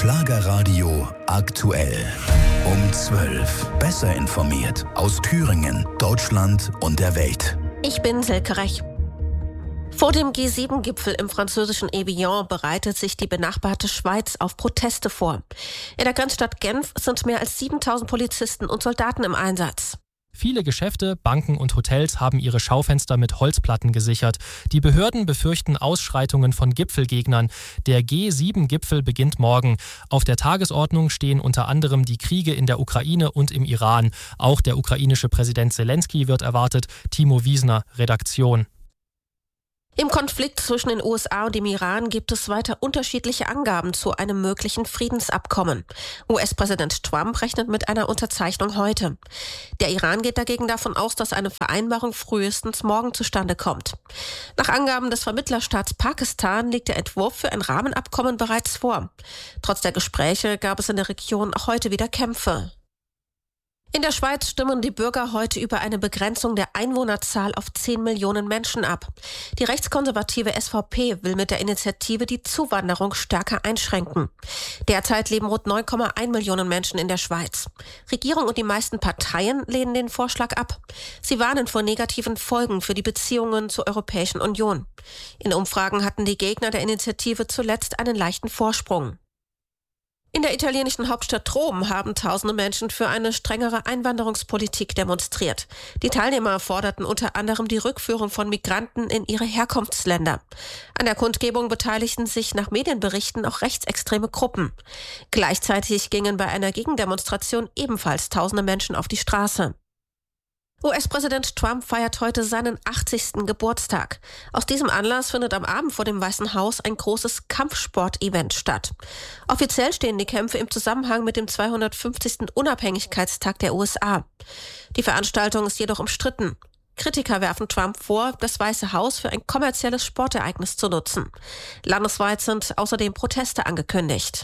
Schlagerradio aktuell. Um 12. Besser informiert aus Thüringen, Deutschland und der Welt. Ich bin Silke Rech. Vor dem G7-Gipfel im französischen Evian bereitet sich die benachbarte Schweiz auf Proteste vor. In der Grenzstadt Genf sind mehr als 7.000 Polizisten und Soldaten im Einsatz. Viele Geschäfte, Banken und Hotels haben ihre Schaufenster mit Holzplatten gesichert. Die Behörden befürchten Ausschreitungen von Gipfelgegnern. Der G7-Gipfel beginnt morgen. Auf der Tagesordnung stehen unter anderem die Kriege in der Ukraine und im Iran. Auch der ukrainische Präsident Zelensky wird erwartet. Timo Wiesner, Redaktion. Im Konflikt zwischen den USA und dem Iran gibt es weiter unterschiedliche Angaben zu einem möglichen Friedensabkommen. US-Präsident Trump rechnet mit einer Unterzeichnung heute. Der Iran geht dagegen davon aus, dass eine Vereinbarung frühestens morgen zustande kommt. Nach Angaben des Vermittlerstaats Pakistan liegt der Entwurf für ein Rahmenabkommen bereits vor. Trotz der Gespräche gab es in der Region auch heute wieder Kämpfe. In der Schweiz stimmen die Bürger heute über eine Begrenzung der Einwohnerzahl auf 10 Millionen Menschen ab. Die rechtskonservative SVP will mit der Initiative die Zuwanderung stärker einschränken. Derzeit leben rund 9,1 Millionen Menschen in der Schweiz. Regierung und die meisten Parteien lehnen den Vorschlag ab. Sie warnen vor negativen Folgen für die Beziehungen zur Europäischen Union. In Umfragen hatten die Gegner der Initiative zuletzt einen leichten Vorsprung. In der italienischen Hauptstadt Rom haben tausende Menschen für eine strengere Einwanderungspolitik demonstriert. Die Teilnehmer forderten unter anderem die Rückführung von Migranten in ihre Herkunftsländer. An der Kundgebung beteiligten sich nach Medienberichten auch rechtsextreme Gruppen. Gleichzeitig gingen bei einer Gegendemonstration ebenfalls tausende Menschen auf die Straße. US-Präsident Trump feiert heute seinen 80. Geburtstag. Aus diesem Anlass findet am Abend vor dem Weißen Haus ein großes Kampfsport-Event statt. Offiziell stehen die Kämpfe im Zusammenhang mit dem 250. Unabhängigkeitstag der USA. Die Veranstaltung ist jedoch umstritten. Kritiker werfen Trump vor, das Weiße Haus für ein kommerzielles Sportereignis zu nutzen. Landesweit sind außerdem Proteste angekündigt.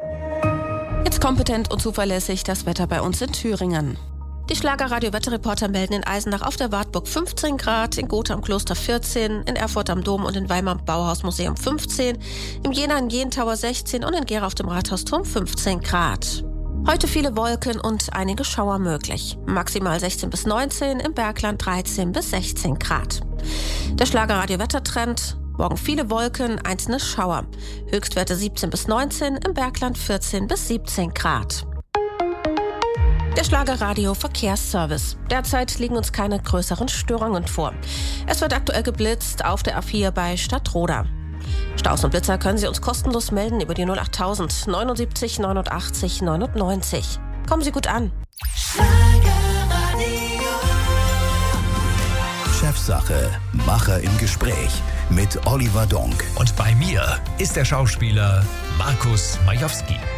Jetzt kompetent und zuverlässig das Wetter bei uns in Thüringen. Die Schlagerradio-Wetterreporter melden in Eisenach auf der Wartburg 15 Grad, in Gotha am Kloster 14, in Erfurt am Dom und in Weimar am Bauhausmuseum 15, im Jena in Jentauer 16 und in Gera auf dem Rathausturm 15 Grad. Heute viele Wolken und einige Schauer möglich. Maximal 16 bis 19, im Bergland 13 bis 16 Grad. Der Schlagerradio-Wettertrend: morgen viele Wolken, einzelne Schauer. Höchstwerte 17 bis 19, im Bergland 14 bis 17 Grad. Der Schlagerradio Verkehrsservice. Derzeit liegen uns keine größeren Störungen vor. Es wird aktuell geblitzt auf der A4 bei Stadtroda. Staus und Blitzer können Sie uns kostenlos melden über die 08000 79 89 99. Kommen Sie gut an. Chefsache, Macher im Gespräch mit Oliver Donk. Und bei mir ist der Schauspieler Markus Majowski.